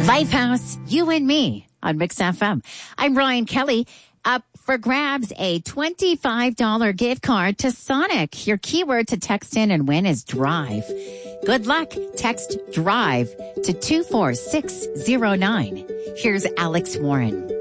Lifehouse, you and me on Mix FM. I'm Ryan Kelly. Up for grabs, a $25 gift card to Sonic. Your keyword to text in and win is drive. Good luck. Text drive to 24609. Here's Alex Warren.